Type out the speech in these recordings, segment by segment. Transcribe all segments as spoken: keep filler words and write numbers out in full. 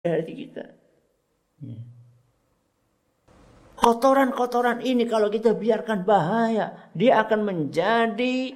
hati kita. Kotoran-kotoran ini kalau kita biarkan bahaya, dia akan menjadi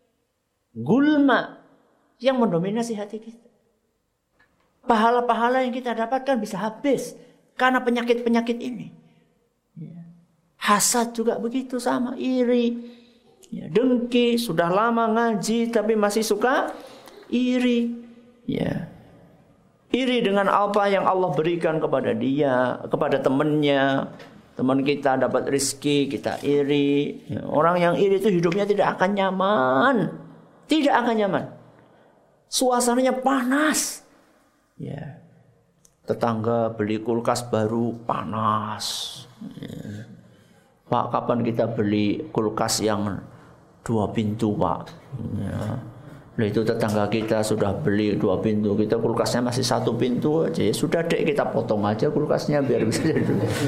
gulma yang mendominasi hati kita. Pahala-pahala yang kita dapatkan bisa habis karena penyakit-penyakit ini. Hasad juga begitu, sama iri, ya, dengki, sudah lama ngaji tapi masih suka iri, ya. Iri dengan apa yang Allah berikan kepada dia, kepada temannya. Teman kita dapat rezeki, kita iri. Ya, orang yang iri itu hidupnya tidak akan nyaman. Tidak akan nyaman. Suasananya panas. Ya. Tetangga beli kulkas baru, panas. Ya. Pak, kapan kita beli kulkas yang dua pintu, Pak? Ya. Nah, itu tetangga kita sudah beli dua pintu, kita kulkasnya masih satu pintu aja. Ya sudah dek, kita potong aja kulkasnya biar bisa jadi.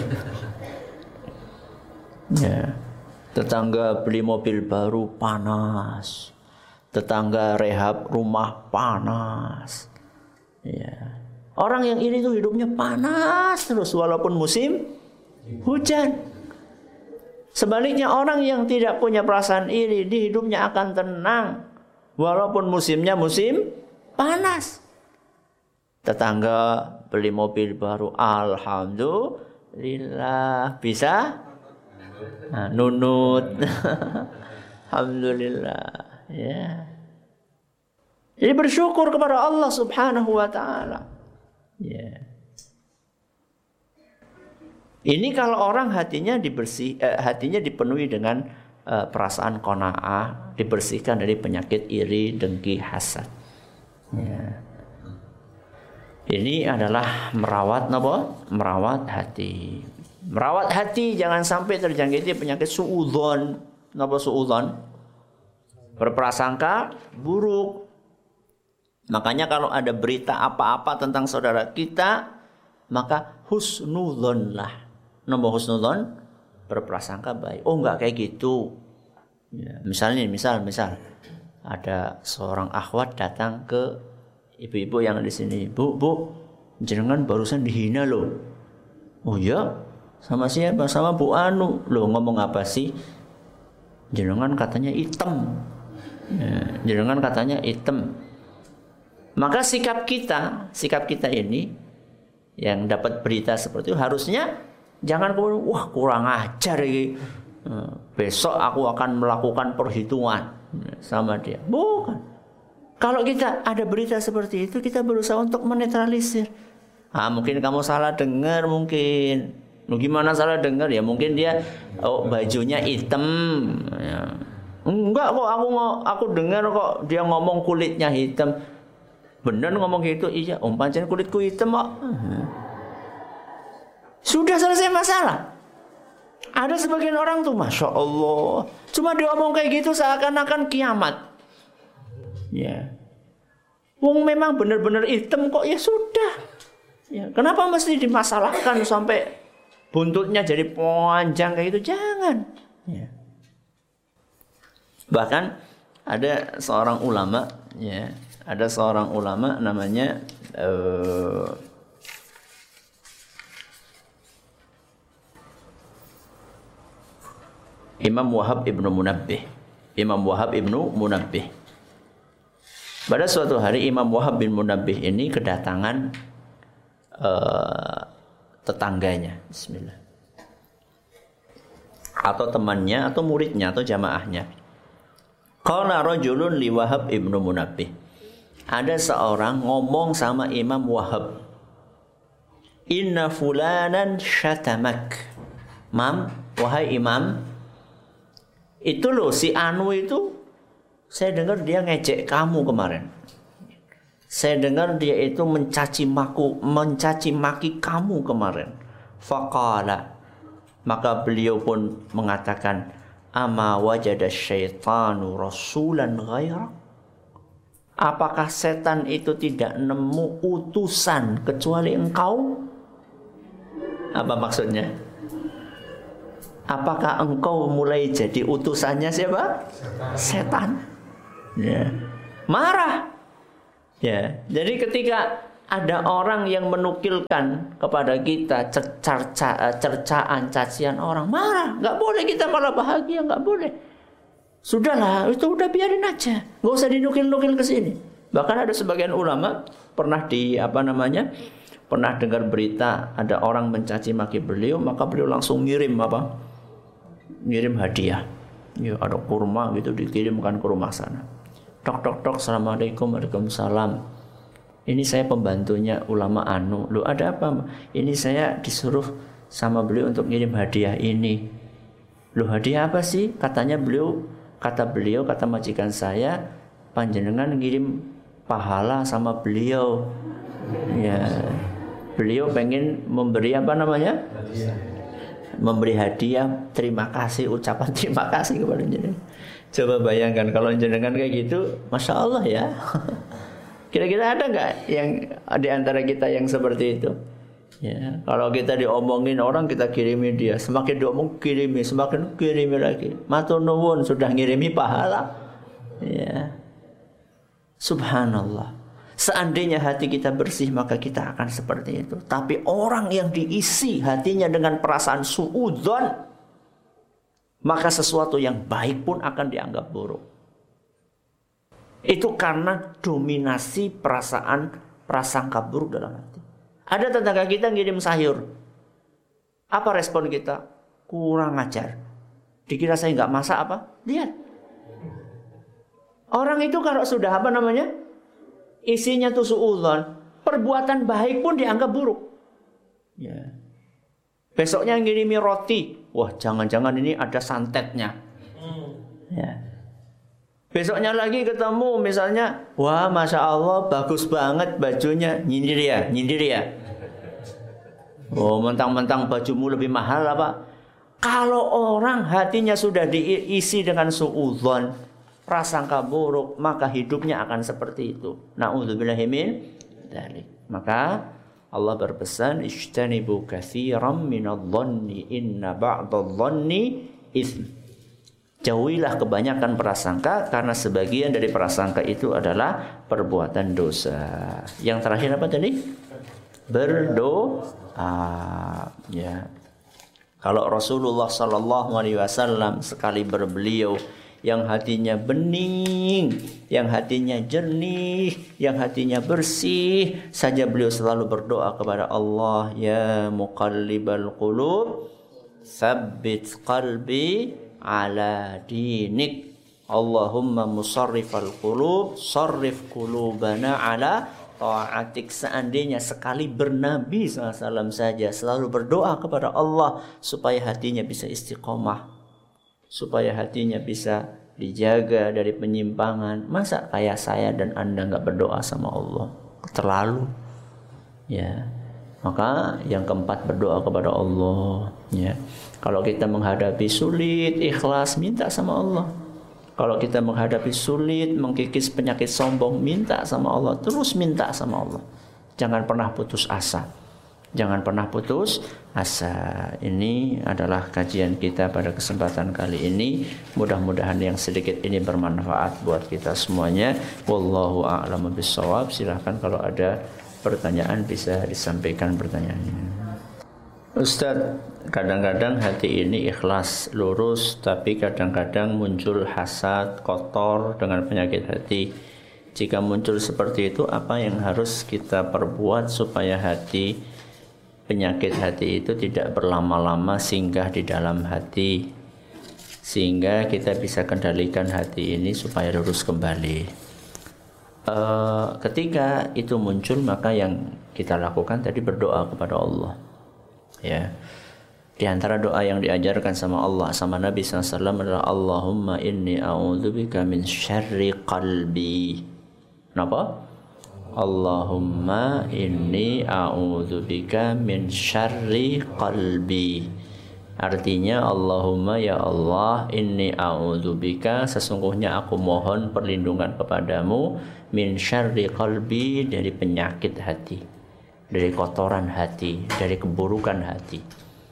Ya. Tetangga beli mobil baru, panas. Tetangga rehab rumah, panas. Ya. Orang yang iri itu hidupnya panas terus walaupun musim hujan. Sebaliknya orang yang tidak punya perasaan iri, di hidupnya akan tenang walaupun musimnya musim panas. Tetangga beli mobil baru, alhamdulillah, bisa nah, nunut. Alhamdulillah, ya. Jadi bersyukur kepada Allah Subhanahu wa taala. Ya. Ini kalau orang hatinya dibersih, eh, hatinya dipenuhi dengan eh, perasaan qanaah, dibersihkan dari penyakit iri, dengki, hasad. Ya. Ini adalah merawat apa? Merawat hati. Merawat hati jangan sampai terjangkiti penyakit suudzon. Napa suudzon? Berprasangka buruk. Makanya kalau ada berita apa-apa tentang saudara kita, maka husnudzonlah. Nomor husnudzon, berprasangka baik. Oh, enggak kayak gitu. Ya, misalnya, misal, misal ada seorang akhwat datang ke ibu-ibu yang di sini. Bu, bu, jenengan barusan dihina loh. Oh ya, sama siapa? Sama Bu Anu. Loh, ngomong apa sih? Jenengan katanya hitam. Ya, jenengan katanya hitam. Maka sikap kita, sikap kita ini yang dapat berita seperti itu harusnya jangan kemudian, wah kurang ajar ini. Besok aku akan melakukan perhitungan sama dia. Bukan. Kalau kita ada berita seperti itu, kita berusaha untuk menetralisir. Ah, mungkin kamu salah dengar mungkin. Gimana salah dengar? Ya mungkin dia oh, bajunya hitam. Ya. Enggak kok, aku aku dengar kok dia ngomong kulitnya hitam. Bener ngomong gitu? Iya, om pancen kulitku hitam kok. Sudah selesai masalah. Ada sebagian orang tuh, masya Allah, cuma dia ngomong kayak gitu seakan-akan kiamat. Ya, wong memang benar-benar hitam kok, ya sudah. Ya, kenapa mesti dimasalahkan sampai buntutnya jadi panjang kayak gitu? Jangan. Ya. Bahkan ada seorang ulama, ya, ada seorang ulama namanya. Uh, Imam Wahab ibnu Munabbih. Imam Wahab ibnu Munabbih. Pada suatu hari Imam Wahab bin Munabbih ini kedatangan uh, tetangganya, Bismillah, atau temannya, atau muridnya, atau jamaahnya. Qala rajulun li Wahab ibnu Munabbih. Ada seorang ngomong sama Imam Wahab. Inna fulanan syatamak. Mam, wahai Imam, itu loh si Anu itu, saya dengar dia ngejek kamu kemarin. Saya dengar dia itu mencaci maku, mencaci maki kamu kemarin. Faqala, maka beliau pun mengatakan, ama wajada syaitanu rasulan ghairak. Apakah setan itu tidak nemu utusan kecuali engkau? Apa maksudnya? Apakah engkau mulai jadi utusannya siapa? Setan. Setan. Ya. Marah. Ya. Jadi ketika ada orang yang menukilkan kepada kita cerca, cercaan, cacian orang, marah. Nggak boleh kita malah bahagia, nggak boleh. Sudahlah, itu udah biarin aja, nggak usah dinukil-nukil ke sini. Bahkan ada sebagian ulama pernah di apa namanya, pernah dengar berita ada orang mencaci maki beliau, maka beliau langsung ngirim apa? Ngirim hadiah. Ya, ada kurma gitu dikirimkan ke rumah sana. Tok tok tok, assalamualaikum, waalaikumsalam. Ini saya pembantunya ulama anu. Loh, ada apa? Ini saya disuruh sama beliau untuk ngirim hadiah ini. Loh, hadiah apa sih? Katanya beliau, kata beliau, kata majikan saya, panjenengan ngirim pahala sama beliau. Ya, beliau pengen memberi apa namanya? Memberi hadiah, terima kasih, ucapan terima kasih kepada jenengan. Coba bayangkan kalau jenengan kayak gitu, masya Allah ya. Kira-kira ada nggak yang di antara kita yang seperti itu? Ya, kalau kita diomongin orang, kita kirimi dia, semakin diomong kirimi, semakin kirimi lagi. Matur nuwun, sudah ngirimi pahala. Ya, subhanallah. Seandainya hati kita bersih, maka kita akan seperti itu. Tapi orang yang diisi hatinya dengan perasaan suudzon, maka sesuatu yang baik pun akan dianggap buruk. Itu karena dominasi perasaan prasangka buruk dalam hati. Ada tetangga kita ngirim sayur. Apa respon kita? Kurang ajar. Dikira saya nggak masak apa? Lihat. Orang itu kalau sudah apa namanya? Isinya tuh suudzon, perbuatan baik pun dianggap buruk. Ya. Besoknya ngirimi roti, wah jangan-jangan ini ada santetnya. Ya. Besoknya lagi ketemu misalnya, wah masya Allah bagus banget bajunya, nyindir ya, nyindir ya. Oh mentang-mentang bajumu lebih mahal apa? Kalau orang hatinya sudah diisi dengan suudzon, prasangka buruk, maka hidupnya akan seperti itu. Na'udzubillahi min dzalik. Maka Allah berpesan, ijtanibu katsiran minadh-dhanni inna ba'dadh-dhanni itsm. Jauhilah kebanyakan prasangka, karena sebagian dari prasangka itu adalah perbuatan dosa. Yang terakhir apa tadi? Berdoa. Ya. Kalau Rasulullah sallallahu alaihi wasallam sekali berbeliau yang hatinya bening, yang hatinya jernih, yang hatinya bersih saja, beliau selalu berdoa kepada Allah, ya muqallibal qulub tsabbit qalbi ala dinik, Allahumma musarrifal qulub sarrif qulubana ala ta'atik. Seandainya sekali bernabi sallallahu alaihi wasallam saja selalu berdoa kepada Allah supaya hatinya bisa istiqomah, supaya hatinya bisa dijaga dari penyimpangan. Masa kayak saya dan Anda nggak berdoa sama Allah? Terlalu. Ya. Maka yang keempat, berdoa kepada Allah. Ya. Kalau kita menghadapi sulit, ikhlas, minta sama Allah. Kalau kita menghadapi sulit, mengkikis penyakit sombong, minta sama Allah. Terus minta sama Allah. Jangan pernah putus asa. Jangan pernah putus asa. Ini adalah kajian kita pada kesempatan kali ini. Mudah-mudahan yang sedikit ini bermanfaat buat kita semuanya. Wallahu a'lamu bishawab. Silahkan kalau ada pertanyaan bisa disampaikan pertanyaannya. Ustadz, kadang-kadang hati ini ikhlas, lurus, tapi kadang-kadang muncul hasad, kotor dengan penyakit hati. Jika muncul seperti itu, apa yang harus kita perbuat supaya hati, penyakit hati itu tidak berlama-lama singgah di dalam hati, sehingga kita bisa kendalikan hati ini supaya lurus kembali? E, ketika itu muncul, maka yang kita lakukan tadi berdoa kepada Allah. Ya, di antara doa yang diajarkan sama Allah sama Nabi sallallahu alaihi wasallam adalah Allahumma inni a'udzubika min syarri qalbi. Kenapa? Allahumma inni a'udzubika min syarri qalbi. Artinya, Allahumma ya Allah, inni a'udzubika, sesungguhnya aku mohon perlindungan kepadamu, min syarri qalbi, dari penyakit hati, dari kotoran hati, dari keburukan hati.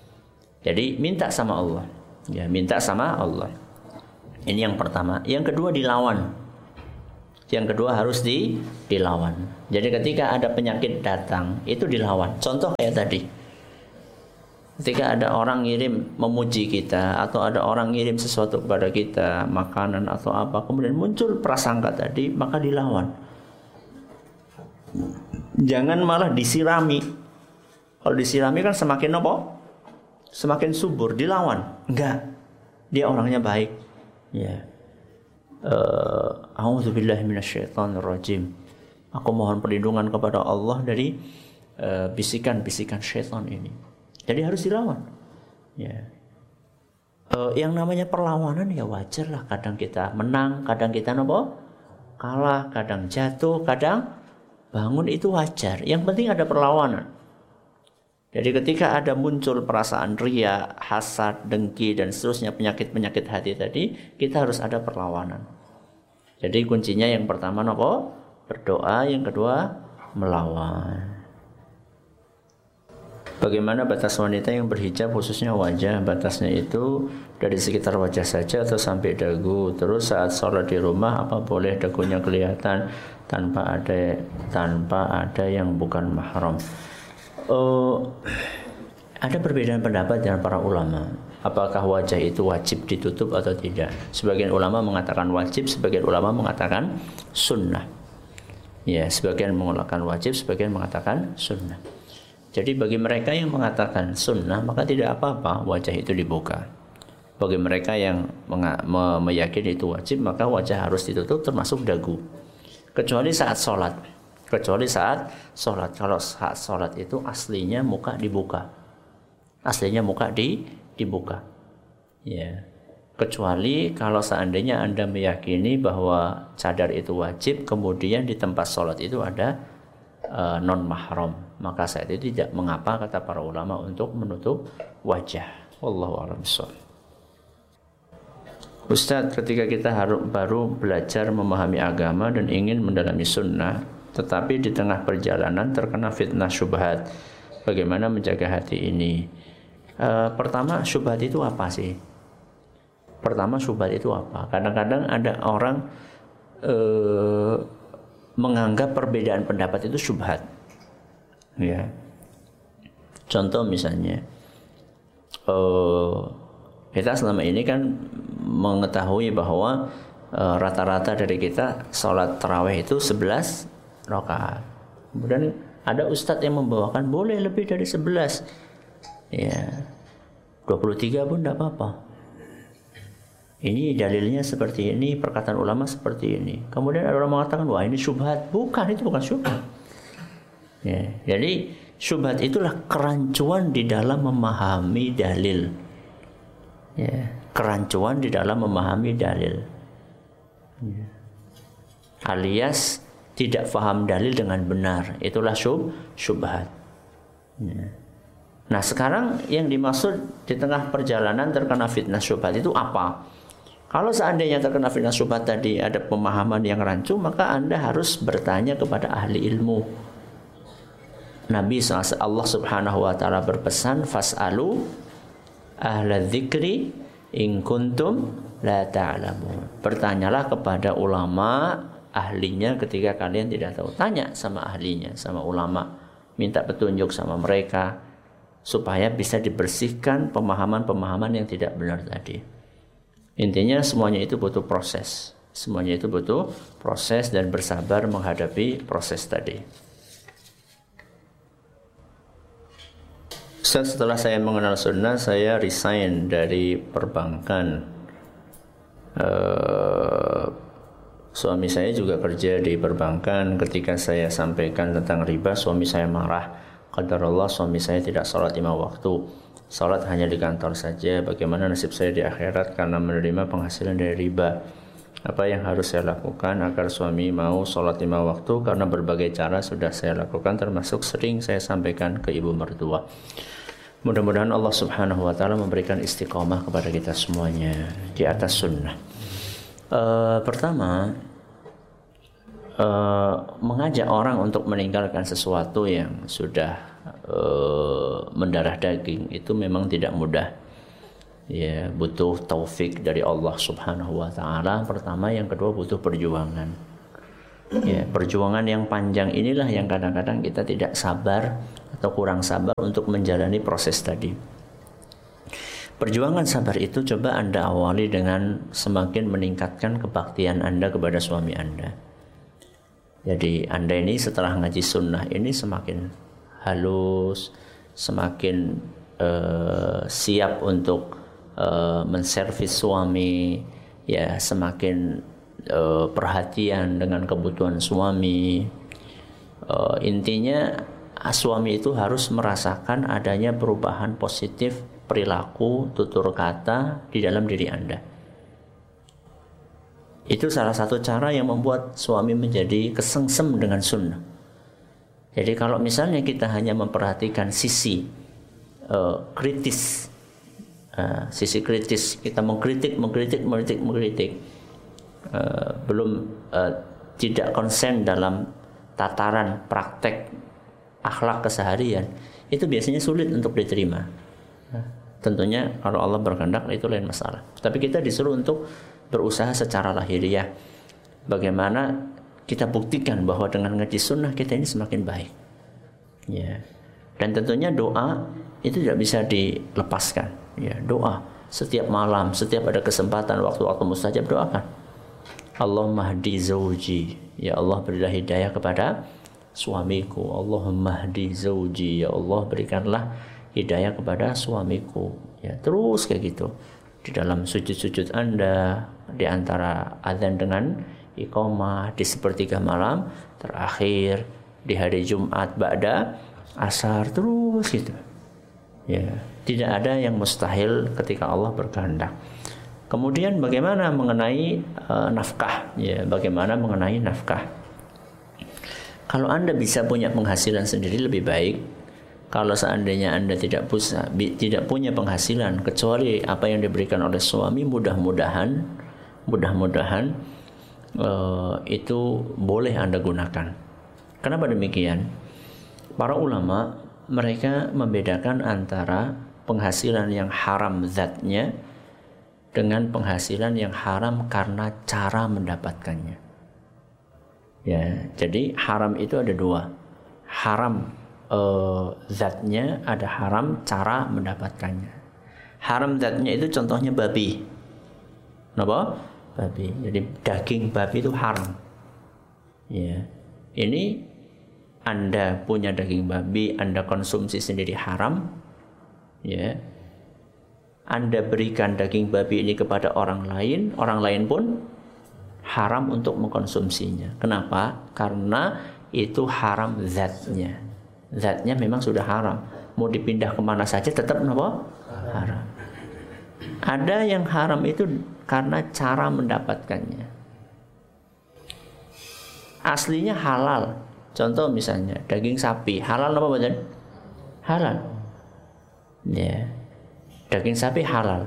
Jadi minta sama Allah. Ya, minta sama Allah. Ini yang pertama. Yang kedua, dilawan. Yang kedua harus di, dilawan. Jadi ketika ada penyakit datang, itu dilawan. Contoh kayak tadi. Ketika ada orang ngirim memuji kita, atau ada orang ngirim sesuatu kepada kita, makanan atau apa, kemudian muncul prasangka tadi, maka dilawan. Jangan malah disirami. Kalau disirami kan semakin apa? Semakin subur. Dilawan. Enggak. Dia orangnya baik. Ya. Uh, A'udzubillahi minasyaitonirrajim. Aku mohon perlindungan kepada Allah dari uh, bisikan-bisikan syaitan ini. Jadi harus dilawan. Ya. Uh, yang namanya perlawanan ya wajar lah. Kadang kita menang, kadang kita apa? Kalah, kadang jatuh, kadang bangun, itu wajar. Yang penting ada perlawanan. Jadi ketika ada muncul perasaan ria, hasad, dengki, dan seterusnya penyakit-penyakit hati tadi, kita harus ada perlawanan. Jadi kuncinya yang pertama apa? Berdoa, yang kedua melawan. Bagaimana batas wanita yang berhijab khususnya wajah? Batasnya itu dari sekitar wajah saja atau sampai dagu. Terus saat sholat di rumah apa boleh dagunya kelihatan tanpa ada tanpa ada yang bukan mahram? Uh, ada perbedaan pendapat dengan para ulama. Apakah wajah itu wajib ditutup atau tidak? Sebagian ulama mengatakan wajib, sebagian ulama mengatakan sunnah. Ya, sebagian mengatakan wajib, sebagian mengatakan sunnah. Jadi bagi mereka yang mengatakan sunnah, maka tidak apa-apa wajah itu dibuka. Bagi mereka yang me- meyakini itu wajib, maka wajah harus ditutup termasuk dagu. Kecuali saat sholat. Kecuali saat sholat. Kalau saat sholat itu aslinya muka dibuka. Aslinya muka di, dibuka. Ya. Kecuali kalau seandainya Anda meyakini bahwa cadar itu wajib, kemudian di tempat sholat itu ada uh, non-mahram, maka saat itu tidak mengapa kata para ulama untuk menutup wajah. Wallahu a'lam bishawab. Ustadz, ketika kita harus baru belajar memahami agama dan ingin mendalami sunnah, tetapi di tengah perjalanan terkena fitnah syubhat, bagaimana menjaga hati ini? E, pertama, syubhat itu apa sih? Pertama, syubhat itu apa? Kadang-kadang ada orang e, menganggap perbedaan pendapat itu syubhat. Ya. Contoh misalnya, e, kita selama ini kan mengetahui bahwa e, rata-rata dari kita sholat tarawih itu sebelas rakaat. Kemudian ada ustadz yang membawakan boleh lebih dari sebelas. Ya. dua puluh tiga pun tidak apa-apa. Ini dalilnya seperti ini, perkataan ulama seperti ini. Kemudian ada orang mengatakan, wah ini syubhat. Bukan, itu bukan syubhat. Ya. Jadi syubhat itulah kerancuan di dalam memahami dalil. Ya. Kerancuan di dalam memahami dalil. Ya. Alias tidak faham dalil dengan benar, itulah syub, syubhat. Ya. Nah sekarang yang dimaksud di tengah perjalanan terkena fitnah syubhat itu apa? Kalau seandainya terkena fitnah syubhat tadi ada pemahaman yang rancu, maka Anda harus bertanya kepada ahli ilmu. Nabi shallallahu alaihi wasallam, Allah subhanahu wa ta'ala berpesan, fas'alu ahla dzikri in kuntum la ta'lamun. Bertanyalah kepada ulama ahlinya ketika kalian tidak tahu. Tanya sama ahlinya, sama ulama, minta petunjuk sama mereka supaya bisa dibersihkan pemahaman-pemahaman yang tidak benar tadi. Intinya semuanya itu butuh proses. Semuanya itu butuh proses dan bersabar menghadapi proses tadi. Setelah saya mengenal sunnah, saya resign dari perbankan. Uh, Suami saya juga kerja di perbankan. Ketika saya sampaikan tentang riba, suami saya marah. Qadarullah, suami saya tidak sholat lima waktu. Sholat hanya di kantor saja. Bagaimana nasib saya di akhirat karena menerima penghasilan dari riba? Apa yang harus saya lakukan agar suami mau sholat lima waktu? Karena berbagai cara sudah saya lakukan, termasuk sering saya sampaikan ke ibu mertua. Mudah-mudahan Allah subhanahu wa ta'ala memberikan istiqomah kepada kita semuanya di atas sunnah. Uh, pertama, uh, mengajak orang untuk meninggalkan sesuatu yang sudah uh, mendarah daging itu memang tidak mudah. Ya, butuh taufik dari Allah subhanahu wa ta'ala pertama, yang kedua butuh perjuangan. Ya, perjuangan yang panjang inilah yang kadang-kadang kita tidak sabar atau kurang sabar untuk menjalani proses tadi. Perjuangan sabar itu coba Anda awali dengan semakin meningkatkan kebaktian Anda kepada suami Anda. Jadi Anda ini setelah ngaji sunnah ini semakin halus, semakin uh, siap untuk uh, menservis suami, ya semakin uh, perhatian dengan kebutuhan suami. Uh, intinya suami itu harus merasakan adanya perubahan positif perilaku, tutur kata di dalam diri Anda. Itu salah satu cara yang membuat suami menjadi kesengsem dengan sunnah. Jadi kalau misalnya kita hanya memperhatikan sisi uh, kritis, uh, sisi kritis, kita mengkritik, mengkritik, mengkritik, mengkritik, uh, belum uh, tidak konsen dalam tataran praktek akhlak keseharian, itu biasanya sulit untuk diterima. Nah, tentunya kalau Allah berkehendak itu lain masalah. Tapi kita disuruh untuk berusaha secara lahiriah. Bagaimana kita buktikan bahwa dengan ngaji sunnah kita ini semakin baik. Ya. Dan tentunya doa itu tidak bisa dilepaskan. Ya, doa setiap malam, setiap ada kesempatan waktu-waktu mustajab doakan. Allahumma hdi zawji. Ya Allah berilah hidayah kepada suamiku. Allahumma hdi zawji. Ya Allah berikanlah hidayah kepada suamiku. Ya, terus kayak gitu. Di dalam sujud-sujud Anda, di antara azan dengan iqamah, di sepertiga malam terakhir, di hari Jumat ba'da asar, terus gitu. Ya, tidak ada yang mustahil ketika Allah berkehendak. Kemudian bagaimana mengenai uh, nafkah? Ya, bagaimana mengenai nafkah? Kalau Anda bisa punya penghasilan sendiri lebih baik. Kalau seandainya Anda tidak bisa, tidak punya penghasilan kecuali apa yang diberikan oleh suami, mudah-mudahan, mudah-mudahan uh, itu boleh Anda gunakan. Kenapa demikian? Para ulama mereka membedakan antara penghasilan yang haram zatnya dengan penghasilan yang haram karena cara mendapatkannya. Ya, jadi haram itu ada dua. Haram Uh, zatnya, ada haram cara mendapatkannya. Haram zatnya itu contohnya babi. Kenapa? Babi. Jadi daging babi itu haram. Ya. Ini Anda punya daging babi, Anda konsumsi sendiri haram. Ya. Anda berikan daging babi ini kepada orang lain, orang lain pun haram untuk mengkonsumsinya. Kenapa? Karena itu haram zatnya. Zatnya memang sudah haram. Mau dipindah kemana saja tetap apa? Haram. Ada yang haram itu karena cara mendapatkannya. Aslinya halal. Contoh misalnya daging sapi, halal apa badan? Halal. Ya. Daging sapi halal.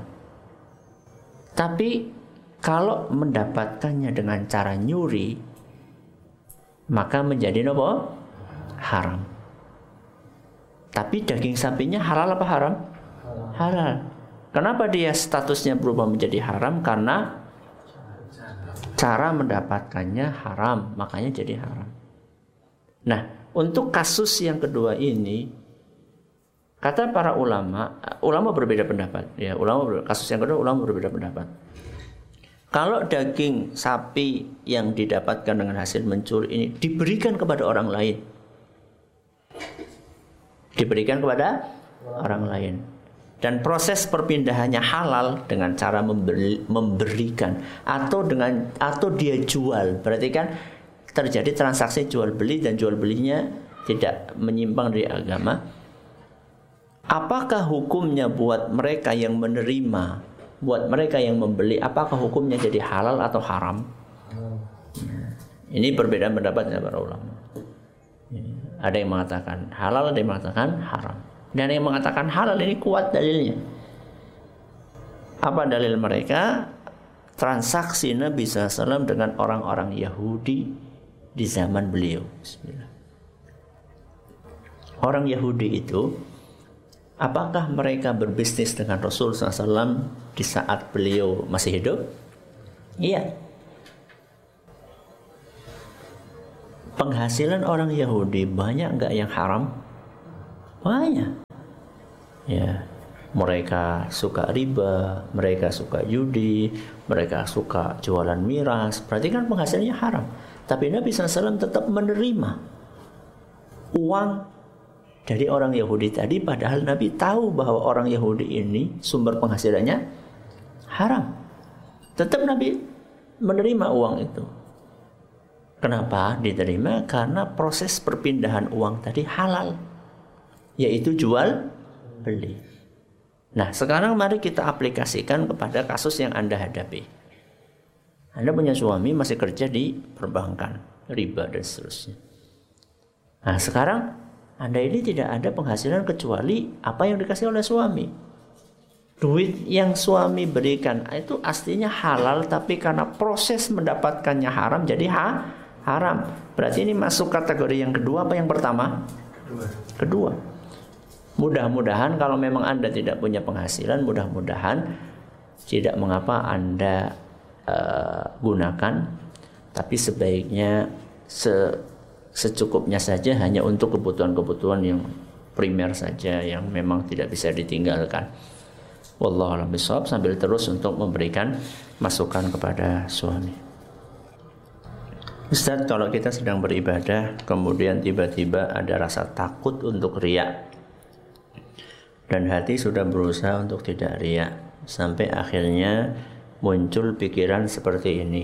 Tapi kalau mendapatkannya dengan cara nyuri, maka menjadi apa? Haram. Tapi daging sapinya halal apa haram? Halal. Kenapa dia statusnya berubah menjadi haram? Karena cara mendapatkannya haram, makanya jadi haram. Nah, untuk kasus yang kedua ini, kata para ulama, ulama berbeda pendapat. Ya, ulama kasus yang kedua ulama berbeda pendapat. Kalau daging sapi yang didapatkan dengan hasil mencuri ini diberikan kepada orang lain, diberikan kepada orang lain, dan proses perpindahannya halal dengan cara memberi, memberikan atau dengan atau dia jual, berarti kan terjadi transaksi jual beli dan jual belinya tidak menyimpang dari agama. Apakah hukumnya buat mereka yang menerima, buat mereka yang membeli, apakah hukumnya jadi halal atau haram? Ini perbedaan pendapat para ulama. Ada yang mengatakan halal, ada yang mengatakan haram. Dan yang mengatakan halal ini kuat dalilnya. Apa dalil mereka? Transaksi Nabi shallallahu alaihi wasallam dengan orang-orang Yahudi di zaman beliau. Bismillah. Orang Yahudi itu, apakah mereka berbisnis dengan Rasul shallallahu alaihi wasallam di saat beliau masih hidup? Iya. penghasilan orang Yahudi banyak nggak yang haram? Banyak. Ya, mereka suka riba, mereka suka judi, mereka suka jualan miras. Berarti kan penghasilannya haram. Tapi Nabi shallallahu alaihi wasallam tetap menerima uang dari orang Yahudi tadi, padahal Nabi tahu bahwa orang Yahudi ini sumber penghasilannya haram. Tetap Nabi menerima uang itu. Kenapa diterima? Karena proses perpindahan uang tadi halal, yaitu jual beli. Nah, sekarang mari kita aplikasikan kepada kasus yang Anda hadapi. Anda punya suami masih kerja di perbankan, riba dan seterusnya. Nah, sekarang Anda ini tidak ada penghasilan kecuali apa yang dikasih oleh suami. Duit yang suami berikan itu aslinya halal, tapi karena proses mendapatkannya haram jadi ha, haram. Berarti ini masuk kategori yang kedua apa yang pertama? Kedua. Kedua. Mudah-mudahan kalau memang Anda tidak punya penghasilan, mudah-mudahan tidak mengapa Anda uh, gunakan, tapi sebaiknya se secukupnya saja, hanya untuk kebutuhan-kebutuhan yang primer saja yang memang tidak bisa ditinggalkan. Wallahu a'lam bishawab, sambil terus untuk memberikan masukan kepada suami. Ustaz, kalau kita sedang beribadah kemudian tiba-tiba ada rasa takut untuk riya dan hati sudah berusaha untuk tidak riya, sampai akhirnya muncul pikiran seperti ini: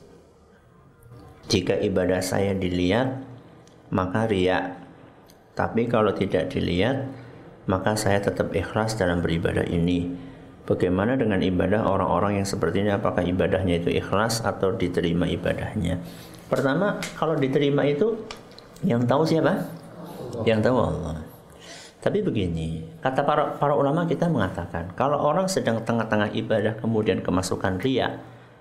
jika ibadah saya dilihat maka riya, tapi kalau tidak dilihat maka saya tetap ikhlas dalam beribadah ini. Bagaimana dengan ibadah orang-orang yang seperti ini? Apakah ibadahnya itu ikhlas atau diterima ibadahnya? Pertama, kalau diterima itu yang tahu siapa? Allah. Yang tahu Allah. Tapi begini, kata para, para ulama kita mengatakan, kalau orang sedang tengah-tengah ibadah kemudian kemasukan riya,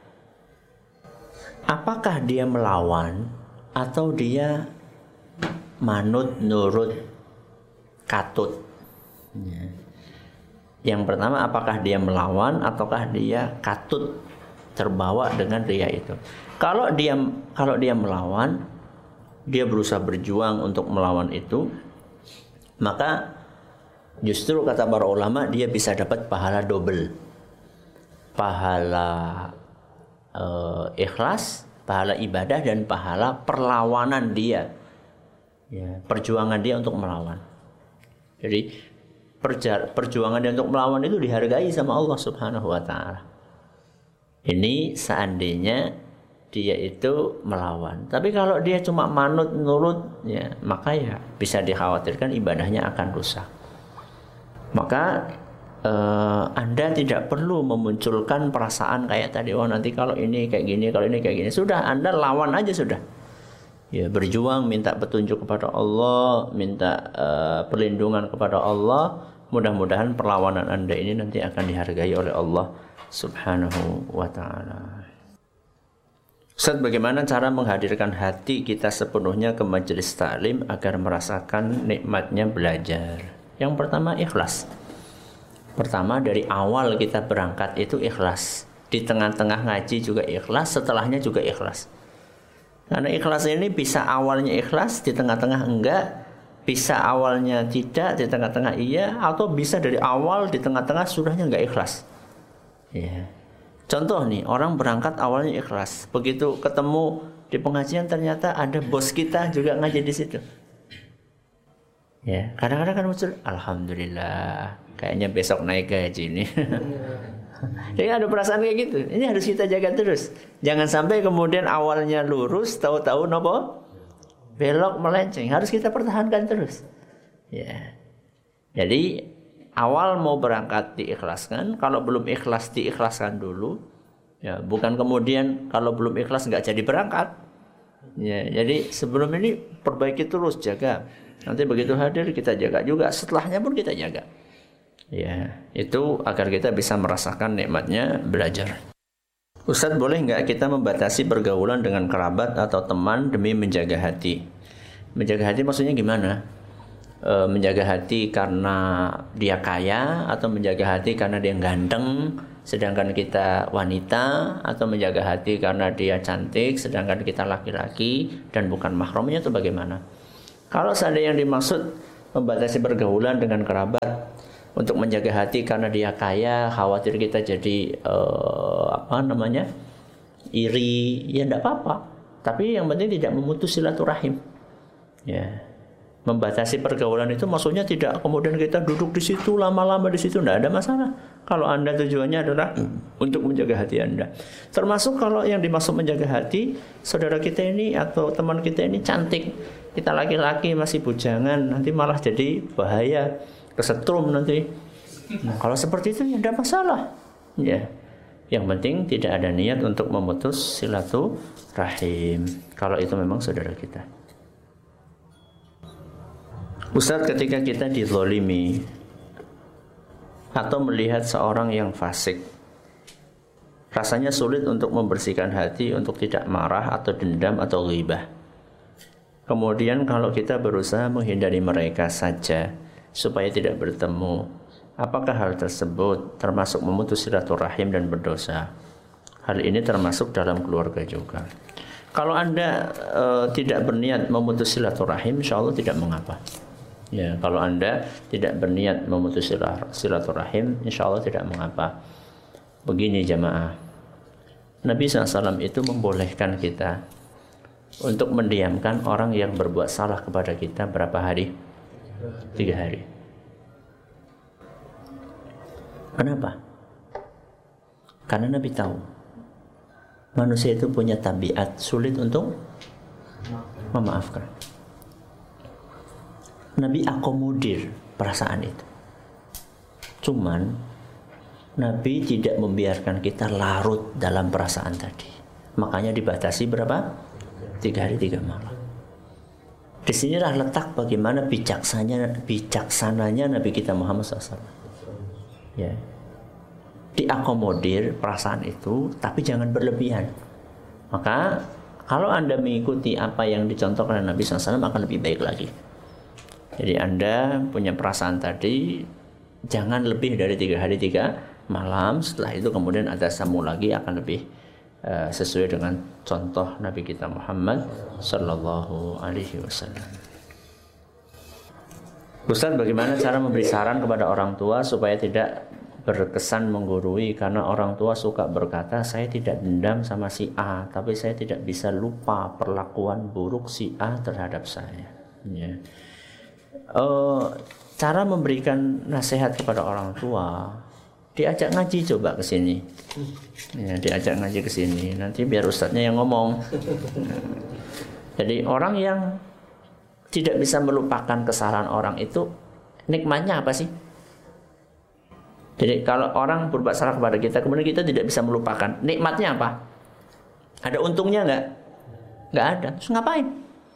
apakah dia melawan atau dia manut, nurut, katut? Ya. Yang pertama, apakah dia melawan ataukah dia katut terbawa dengan riya itu? Kalau dia kalau dia melawan, dia berusaha berjuang untuk melawan itu, maka justru kata para ulama dia bisa dapat pahala double. Pahala uh, ikhlas, pahala ibadah, dan pahala perlawanan dia. Ya, perjuangan dia untuk melawan. Jadi perjuangan dia untuk melawan itu dihargai sama Allah Subhanahu wa ta'ala. Ini seandainya dia itu melawan. Tapi kalau dia cuma manut nurut, ya, maka ya bisa dikhawatirkan ibadahnya akan rusak. Maka eh, Anda tidak perlu memunculkan perasaan kayak tadi, oh nanti kalau ini kayak gini, kalau ini kayak gini. Sudah, Anda lawan aja sudah. Ya, berjuang, minta petunjuk kepada Allah, minta uh, perlindungan kepada Allah. Mudah-mudahan perlawanan Anda ini nanti akan dihargai oleh Allah Subhanahu wa ta'ala. Ustaz, bagaimana cara menghadirkan hati kita sepenuhnya ke majelis taklim agar merasakan nikmatnya belajar? Yang pertama, ikhlas. Pertama, dari awal kita berangkat itu ikhlas. Di tengah-tengah ngaji juga ikhlas, setelahnya juga ikhlas. Karena ikhlas ini bisa awalnya ikhlas, di tengah-tengah enggak, bisa awalnya tidak, di tengah-tengah iya, atau bisa dari awal, di tengah-tengah sudahnya enggak ikhlas. Ya. Contoh nih, orang berangkat awalnya ikhlas, begitu ketemu di pengajian ternyata ada bos kita juga ngaji di situ. Ya, kadang-kadang kan muncul, alhamdulillah, kayaknya besok naik gaji nih. Jadi ada perasaan kayak gitu. Ini harus kita jaga terus. Jangan sampai kemudian awalnya lurus, tahu-tahu nopo belok melenceng. Harus kita pertahankan terus. Ya. Jadi awal mau berangkat diikhlaskan. Kalau belum ikhlas diikhlaskan dulu. Ya, bukan kemudian kalau belum ikhlas nggak jadi berangkat. Ya, jadi sebelum ini perbaiki terus, jaga. Nanti begitu hadir kita jaga juga. Setelahnya pun kita jaga. Ya, itu agar kita bisa merasakan nikmatnya belajar. Ustaz, boleh nggak kita membatasi pergaulan dengan kerabat atau teman demi menjaga hati? Menjaga hati maksudnya gimana? e, menjaga hati karena dia kaya, atau menjaga hati karena dia ganteng, sedangkan kita wanita, atau menjaga hati karena dia cantik, sedangkan kita laki-laki dan bukan mahramnya, itu bagaimana? Kalau seandainya yang dimaksud membatasi pergaulan dengan kerabat untuk menjaga hati karena dia kaya, khawatir kita jadi uh, apa namanya iri, ya tidak apa-apa. Tapi yang penting tidak memutus silaturahim. Ya, membatasi pergaulan itu maksudnya tidak kemudian kita duduk di situ lama-lama di situ, tidak ada masalah. Kalau Anda tujuannya adalah untuk menjaga hati Anda. Termasuk kalau yang dimaksud menjaga hati, saudara kita ini atau teman kita ini cantik, kita laki-laki masih bujangan, nanti malah jadi bahaya. Kesetrum nanti. Nah, kalau seperti itu ya tidak masalah. Ya. Yang penting tidak ada niat untuk memutus silaturahim. Kalau itu memang saudara kita. Ustaz, ketika kita dizalimi atau melihat seorang yang fasik, rasanya sulit untuk membersihkan hati untuk tidak marah atau dendam atau ghibah. Kemudian kalau kita berusaha menghindari mereka saja supaya tidak bertemu, apakah hal tersebut termasuk memutus silaturahim dan berdosa? Hal ini termasuk dalam keluarga juga. Kalau Anda e, tidak berniat memutus silaturahim, insya Allah tidak mengapa. Ya, kalau Anda tidak berniat memutus silaturahim, insya Allah tidak mengapa. Begini jamaah, Nabi shallallahu alaihi wasallam itu membolehkan kita untuk mendiamkan orang yang berbuat salah kepada kita berapa hari? Tiga hari. Kenapa? Karena Nabi tahu manusia itu punya tabiat sulit untuk memaafkan. Nabi akomodir perasaan itu. Cuman Nabi tidak membiarkan kita larut dalam perasaan tadi. Makanya dibatasi berapa? Tiga hari tiga malam. Disinilah letak bagaimana bijaksananya, bijaksananya Nabi kita Muhammad shallallahu alaihi wasallam. Ya, diakomodir perasaan itu, tapi jangan berlebihan. Maka kalau Anda mengikuti apa yang dicontohkan oleh Nabi shallallahu alaihi wasallam akan lebih baik lagi. Jadi Anda punya perasaan tadi, jangan lebih dari tiga hari tiga malam. Setelah itu kemudian ada samu lagi akan lebih Uh, sesuai dengan contoh Nabi kita Muhammad sallallahu alaihi wasallam. Ustaz, bagaimana cara memberi saran kepada orang tua supaya tidak berkesan menggurui? Karena orang tua suka berkata, saya tidak dendam sama si A, tapi saya tidak bisa lupa perlakuan buruk si A terhadap saya. Ya. Uh, cara memberikan nasihat kepada orang tua, diajak ngaji coba ke sini. Ya, diajak ngaji ke sini. Nanti biar ustadznya yang ngomong. Jadi orang yang tidak bisa melupakan kesalahan orang itu nikmatnya apa sih? Jadi kalau orang berbuat salah kepada kita, kemudian kita tidak bisa melupakan, nikmatnya apa? Ada untungnya enggak? Enggak ada. Terus ngapain?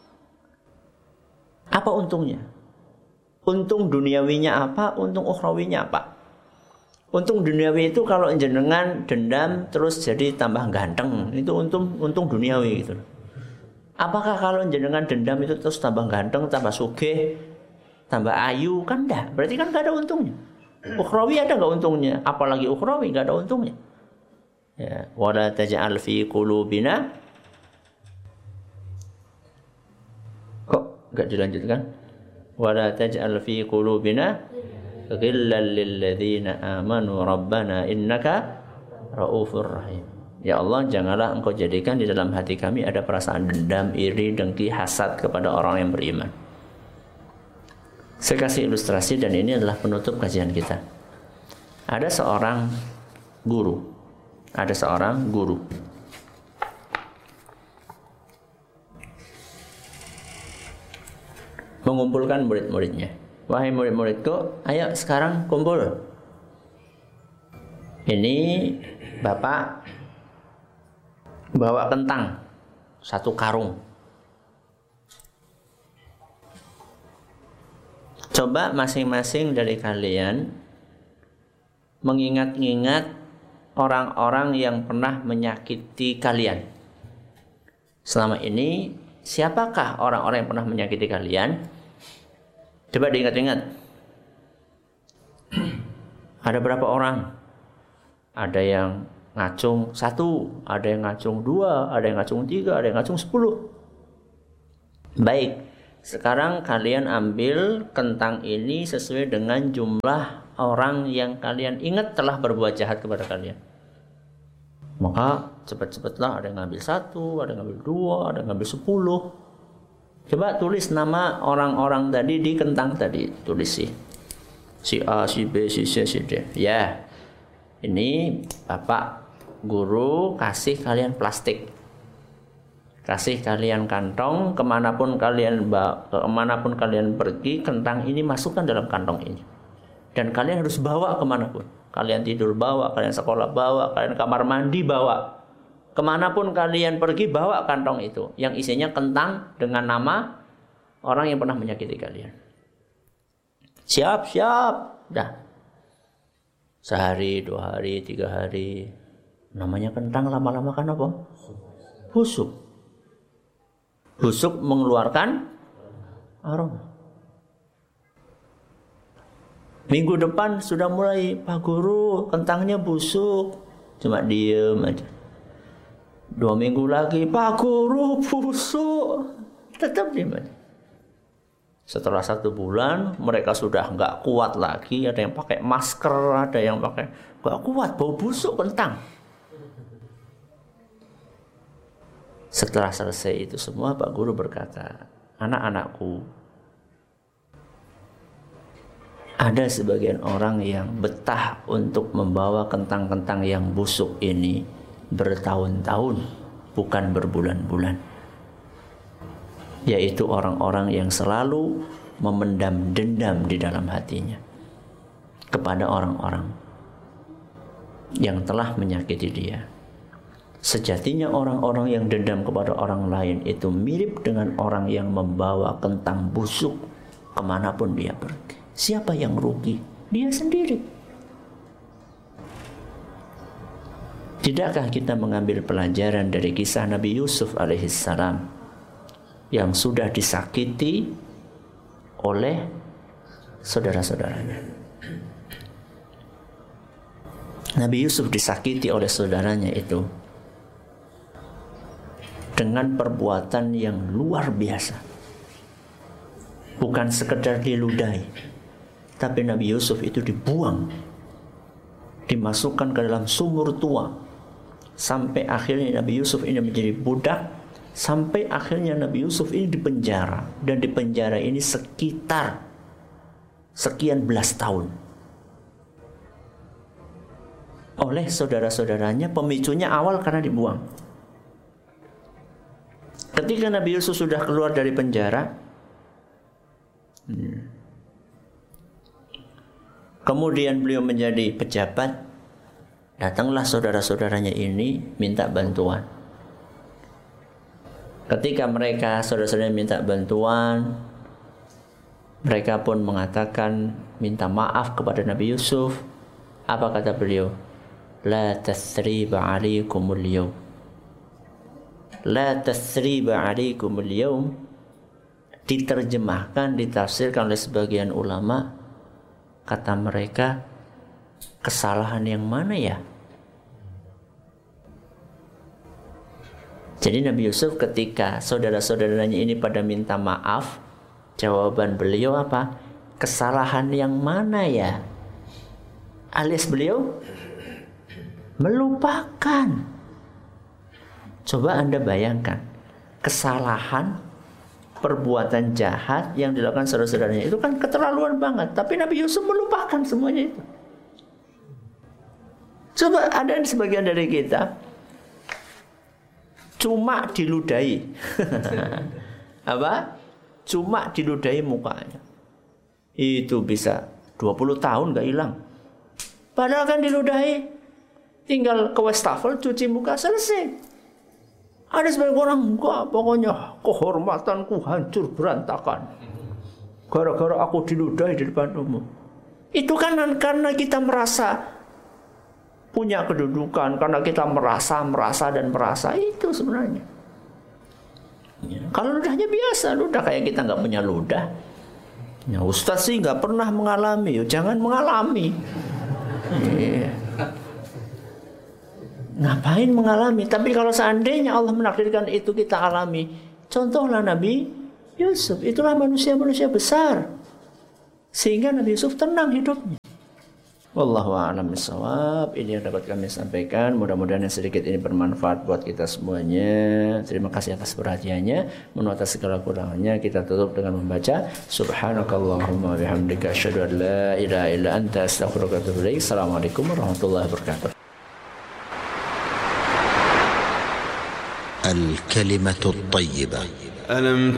Apa untungnya? Untung duniawinya apa? Untung ukhrawinya apa? Untung duniawi itu kalau jenengan dendam terus jadi tambah ganteng, itu untung untung duniawi gitu. Apakah kalau jenengan dendam itu terus tambah ganteng, tambah sugih, tambah ayu? Kan enggak. Berarti kan enggak ada untungnya. Ukhrawi ada enggak untungnya? Apalagi ukhrawi enggak ada untungnya. Ya, wala taj'al fi qulubina. Kok enggak dilanjutkan? Wala taj'al fi qulubina ghillan lilladzina amanu rabbana innaka raufur rahim. Ya Allah, janganlah engkau jadikan di dalam hati kami ada perasaan dendam, iri, dengki, hasad kepada orang yang beriman. Saya kasih ilustrasi dan ini adalah penutup kajian kita. Ada seorang guru. Ada seorang guru. Mengumpulkan murid-muridnya. Wahai murid-muridku, ayo sekarang kumpul. Ini Bapak bawa kentang satu karung. Coba masing-masing dari kalian mengingat-ingat orang-orang yang pernah menyakiti kalian. Selama ini, siapakah orang-orang yang pernah menyakiti kalian? Coba diingat-ingat. Ada berapa orang? Ada yang ngacung satu, ada yang ngacung dua, ada yang ngacung tiga, ada yang ngacung sepuluh. Baik, sekarang kalian ambil kentang ini sesuai dengan jumlah orang yang kalian ingat telah berbuat jahat kepada kalian. Maka cepat-cepatlah, ada yang ngambil satu, ada yang ngambil dua, ada yang ngambil sepuluh. Coba tulis nama orang-orang tadi di kentang tadi, tulis sih. Si A, si B, si C, si D. Ya, ini Bapak Guru kasih kalian plastik, kasih kalian kantong, kemanapun kalian kemanapun kalian pergi, kentang ini masukkan dalam kantong ini. Dan kalian harus bawa kemanapun. Kalian tidur bawa, kalian sekolah bawa, kalian kamar mandi bawa. Kemanapun kalian pergi, bawa kantong itu yang isinya kentang dengan nama orang yang pernah menyakiti kalian. Siap, siap. Dah. Sehari, dua hari, tiga hari. Namanya kentang lama-lama kan apa? Busuk. Busuk mengeluarkan aroma. Minggu depan sudah mulai, Pak Guru, kentangnya busuk. Cuma diem aja. Dua minggu lagi, Pak Guru, busuk. Tetap diem aja. Setelah satu bulan, mereka sudah nggak kuat lagi. Ada yang pakai masker, ada yang pakai nggak kuat, bau busuk kentang. Setelah selesai itu semua, Pak Guru berkata, anak-anakku, ada sebagian orang yang betah untuk membawa kentang-kentang yang busuk ini bertahun-tahun, bukan berbulan-bulan. Yaitu orang-orang yang selalu memendam dendam di dalam hatinya kepada orang-orang yang telah menyakiti dia. Sejatinya orang-orang yang dendam kepada orang lain itu mirip dengan orang yang membawa kentang busuk kemanapun dia pergi. Siapa yang rugi? Dia sendiri. Tidakkah kita mengambil pelajaran dari kisah Nabi Yusuf alaihissalam yang sudah disakiti oleh saudara-saudaranya? Nabi Yusuf disakiti oleh saudaranya itu dengan perbuatan yang luar biasa. Bukan sekedar diludahi, tapi Nabi Yusuf itu dibuang, dimasukkan ke dalam sumur tua, sampai akhirnya Nabi Yusuf ini menjadi budak, sampai akhirnya Nabi Yusuf ini dipenjara, dan di penjara ini sekitar sekian belas tahun oleh saudara-saudaranya. Pemicunya awal karena dibuang. Ketika Nabi Yusuf sudah keluar dari penjara, hmm, kemudian beliau menjadi pejabat, datanglah saudara-saudaranya ini minta bantuan. Ketika mereka saudara-saudaranya minta bantuan, mereka pun mengatakan minta maaf kepada Nabi Yusuf. Apa kata beliau? La tathriba alaikumul yawm. La tathriba alaikumul yawm diterjemahkan, ditafsirkan oleh sebagian ulama, kata mereka, kesalahan yang mana ya? Jadi Nabi Yusuf ketika saudara-saudaranya ini pada minta maaf, jawaban beliau apa? Kesalahan yang mana ya? Alias beliau melupakan. Coba Anda bayangkan, kesalahan, perbuatan jahat yang dilakukan saudara-saudaranya itu kan keterlaluan banget. Tapi Nabi Yusuf melupakan semuanya itu. Coba ada sebagian dari kita cuma diludahi. Apa? Cuma diludahi mukanya. Itu bisa dua puluh tahun gak hilang. Padahal kan diludahi, tinggal ke wastafel, cuci muka, selesai. Ada sebagian orang, enggak, pokoknya kehormatanku hancur berantakan gara-gara aku diludahi di depan umum. Itu kan karena kita merasa punya kedudukan, karena kita merasa, merasa dan merasa itu sebenarnya. Ya. Kalau ludahnya biasa, ludah kayak kita nggak punya ludah. Ya, Ustaz sih nggak pernah mengalami, jangan mengalami. Yeah. Ngapain mengalami? Tapi kalau seandainya Allah menakdirkan itu kita alami, contohlah Nabi Yusuf, itulah manusia-manusia besar, sehingga Nabi Yusuf tenang hidupnya. Wallahu a'lam bishawab. Ini yang dapat kami sampaikan. Mudah-mudahan yang sedikit ini bermanfaat buat kita semuanya. Terima kasih atas perhatiannya. Mohon atas segala kurangannya. Kita tutup dengan membaca Subhanakallahumma bihamdika asyhadu an la ilaha illa anta astaghfiruka wa atubu ilaik. Assalamualaikum warahmatullahi wabarakatuh. الكلمة الطيبة. ألم